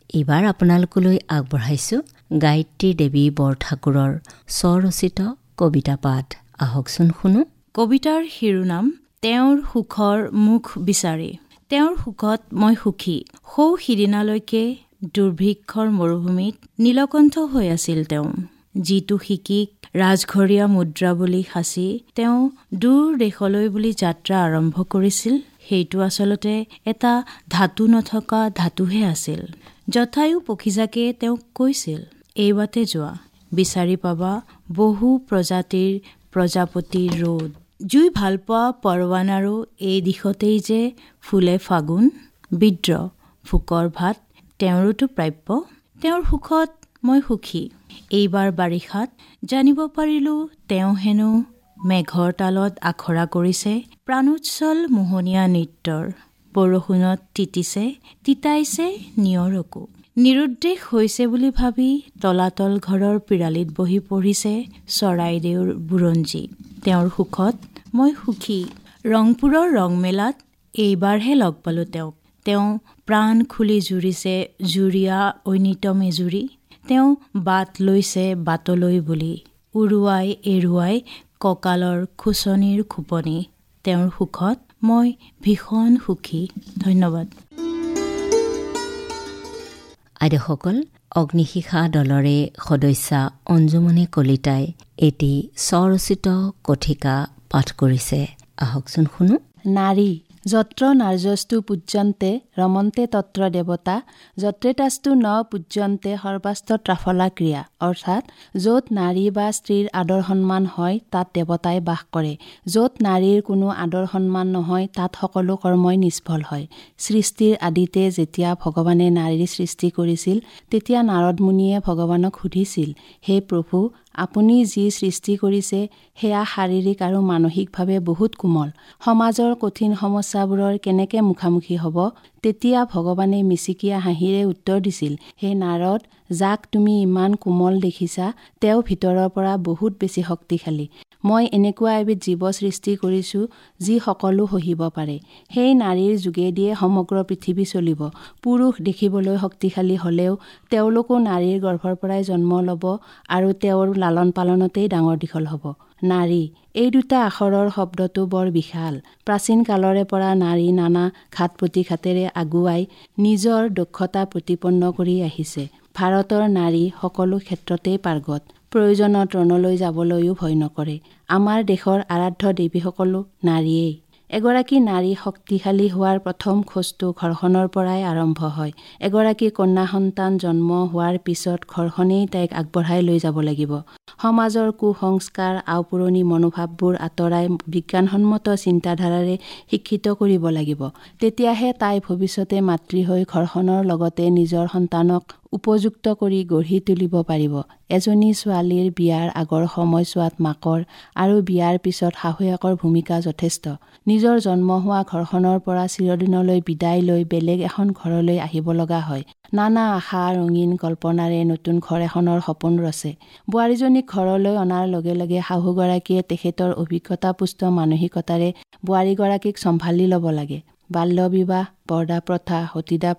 এইবাৰ আপোনালোকলৈ আগবঢ়াইছোঁ গায়ত্ৰী দেৱী বৰঠাকুৰৰ স্বৰচিত কবিতা পাঠ। আহকচোন শুনো। কবিতাৰ শিৰোনাম তেওঁৰ সুখৰ মুখ বিচাৰি। তেওঁৰ সুখত মই সুখী। সৌ সিদিনালৈকে দুৰ্ভিক্ষৰ মৰুভূমিত নীলকণ্ঠ হৈ আছিল তেওঁ। যিটো শিকিক ৰাজঘৰীয়া মুদ্ৰা বুলি সাঁচি তেওঁ দূৰ দেশলৈ বুলি যাত্ৰা আৰম্ভ কৰিছিল, সেইটো আচলতে এটা ধাতু নথকা ধাতুহে আছিল। জটায়ু পক্ষীজাকে তেওঁক কৈছিল, এই বাটে যোৱা, বিচাৰি পাবা বহু প্ৰজাতিৰ প্ৰজাপতিৰ ৰ'দ। জুই ভালপোৱা পৰৱানাৰো এই দিশতেই যে ফুলে ফাগুন। বিদ্ৰোহ ভোকৰ ভাত তেওঁৰোতো প্ৰাপ্য। তেওঁৰ সুখত মই সুখী। এইবাৰ বাৰিষাত জানিব পাৰিলো তেওঁ হেনো মেঘৰ তালত আখৰা কৰিছে প্ৰাণোচ্ছল মোহনীয়া নৃত্যৰ। বৰষুণত তিতাইছে নিয়ৰকো। নিৰুদ্দেশ হৈছে বুলি ভাবি তলাতল ঘৰৰ পিৰালিত বহি পঢ়িছে চৰাইদেউৰ বুৰঞ্জী। তেওঁৰ সুখত মই সুখী। ৰংপুৰৰ ৰংমেলাত এইবাৰহে লগ পালোঁ তেওঁক। তেওঁ প্ৰাণ খুলি জুৰিছে জুৰীয়া ঐনিত মেজুৰি। তেওঁ বাট লৈছে বাটলৈ বুলি, উৰুৱাই এৰুৱাই কঁকালৰ খোচনিৰ খোপনি। তেওঁৰ সুখত মই ভীষণ সুখী। ধন্যবাদ। আইদেউসকল, অগ্নিশিখা দলৰে সদস্যা অঞ্জুমণি কলিতাই এটি স্বৰচিত কথিকা পাঠ কৰিছে। আহকচোন শুনো। নাৰী যত্ৰ নাৰ্যস্তু পূজ্যন্তে ৰমন্তে তত্ৰ দেৱতা যত্ৰেতাস্তু ন পূজ্যন্তে সৰ্বাস্ত ত্ৰাফলা ক্ৰিয়া। অৰ্থাৎ য'ত নাৰী বা স্ত্ৰীৰ আদৰ সন্মান হয় তাত দেৱতাই বাস কৰে। য'ত নাৰীৰ কোনো আদৰ সন্মান নহয় তাত সকলো কৰ্মই নিষ্ফল হয়। সৃষ্টিৰ আদিতে যেতিয়া ভগৱানে নাৰীৰ সৃষ্টি কৰিছিল তেতিয়া নাৰদ মুনিয়ে ভগৱানক সুধিছিল, হে প্ৰভু, আপুনি যি সৃষ্টি কৰিছে সেয়া শাৰীৰিক আৰু মানসিকভাৱে বহুত কোমল। সমাজৰ কঠিন সমস্যাবোৰৰ কেনেকে মুখামুখি হ'ব? তেতিয়া ভগৱানে মিচিকীয়া হাঁহিৰে উত্তৰ দিছিল, হে নাৰদ, যাক তুমি ইমান কোমল দেখিছা তেওঁ ভিতৰৰ পৰা বহুত বেছি শক্তিশালী। মই এনেকুৱা এবিধ জীৱ সৃষ্টি কৰিছোঁ যি সকলো সহিব পাৰে। সেই নাৰীৰ যোগেদিয়ে সমগ্ৰ পৃথিৱী চলিব। পুৰুষ দেখিবলৈ শক্তিশালী হ'লেও তেওঁলোকো নাৰীৰ গৰ্ভৰ পৰাই জন্ম ল'ব আৰু তেওঁৰ লালন পালনতেই ডাঙৰ দীঘল হ'ব। নাৰী এই দুটা আখৰৰ শব্দটো বৰ বিশাল। প্ৰাচীন কালৰে পৰা নাৰী নানা ঘাত প্ৰতিঘাতেৰে আগুৱাই নিজৰ দক্ষতা প্ৰতিপন্ন কৰি আহিছে। ভাৰতৰ নাৰী সকলো ক্ষেত্ৰতেই পাৰ্গত। প্ৰয়োজনত ৰণলৈ যাবলৈও ভয় নকৰে। আমাৰ দেশৰ আৰাধ্য দেৱীসকলো নাৰীয়েই। এগৰাকী নাৰী শক্তিশালী হোৱাৰ প্ৰথম খোজটো ঘৰখনৰ পৰাই আৰম্ভ হয়। এগৰাকী কন্যা সন্তান জন্ম হোৱাৰ পিছত ঘৰখনেই তাইক আগবঢ়াই লৈ যাব লাগিব। সমাজৰ কুসংস্কাৰ আওপুৰণি মনোভাৱবোৰ আঁতৰাই বিজ্ঞানসন্মত চিন্তাধাৰাৰে শিক্ষিত কৰিব লাগিব। তেতিয়াহে তাই ভৱিষ্যতে মাতৃ হৈ ঘৰখনৰ লগতে নিজৰ সন্তানক উপযুক্ত কৰি গঢ়ি তুলিব পাৰিব। এজনী ছোৱালীৰ বিয়াৰ আগৰ সময়ছোৱাত মাকৰ আৰু বিয়াৰ পিছত শাহুৱেকৰ ভূমিকা যথেষ্ট। নিজৰ জন্ম হোৱা ঘৰখনৰ পৰা চিৰদিনলৈ বিদায় লৈ বেলেগ এখন ঘৰলৈ আহিব লগা হয়। নানা আশা ৰঙীন কল্পনাৰে নতুন ঘৰ এখনৰ সপোন ৰচে। বোৱাৰীজনীক ঘৰলৈ অনাৰ লগে লগে শাহুগৰাকীয়ে তেখেতৰ অভিজ্ঞতাপুষ্ট মানসিকতাৰে বোৱাৰীগৰাকীক চম্ভালি ল'ব লাগে। বাল্য বিবাহ, পৰ্দা প্ৰথা, সতীদাহ